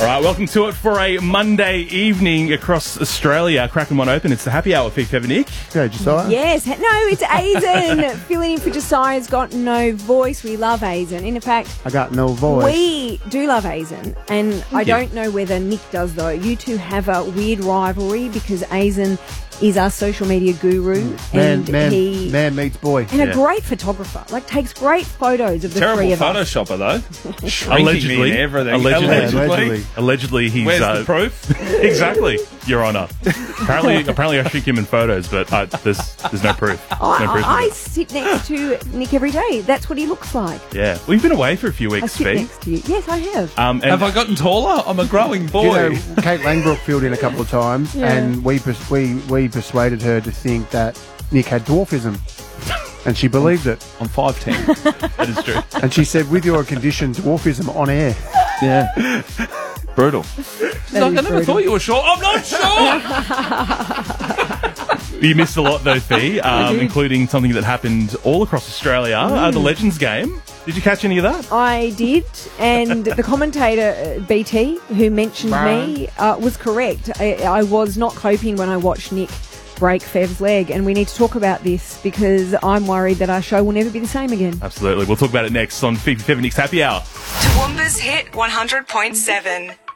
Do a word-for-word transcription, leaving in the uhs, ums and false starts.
All right, welcome to it for a Monday evening across Australia. Cracking one open. It's the happy hour with Fig Fev and Nick. Okay, Josiah. Yes. No, it's Aizen filling in for Josiah's got no voice. We love Aizen. In fact, I got no voice. we do love Aizen. And I you. don't know whether Nick does, though. You two have a weird rivalry because Aizen is our social media guru. Man, and man, he man meets boy. And Yeah. a great photographer. Like, takes great photos of the Terrible three of us. photoshopper, though. Shrinking Allegedly. me and everything. Allegedly. Yeah, allegedly. Allegedly, he's... Where's uh, the proof? Exactly, Your Honour. Apparently, apparently I shrink him in photos, but uh, there's there's no proof. No I, proof of I, I it. sit next to Nick every day. That's what he looks like. Yeah. Well, you've been away for a few I weeks, sit Fig. next to you. Yes, I have. Um, and Have I gotten taller? I'm a growing boy. You know, Kate Langbrook filled in a couple of times, Yeah. and we pers- we we persuaded her to think that Nick had dwarfism, and she believed it. I'm five ten. that is true. And she said, "With your condition, dwarfism on air." Yeah. Brutal. She's like, I is never brutal. thought you were short. I'm not short! You missed a lot, though, Fee, um, did. including something that happened all across Australia, uh, the Legends game. Did you catch any of that? I did, and the commentator, uh, B T, who mentioned me, uh, was correct. I, I was not coping when I watched Nick break Fev's leg, and we need to talk about this because I'm worried that our show will never be the same again. Absolutely. We'll talk about it next on Fig Fev and Nick's Happy Hour. Toowoomba's Hit one hundred point seven.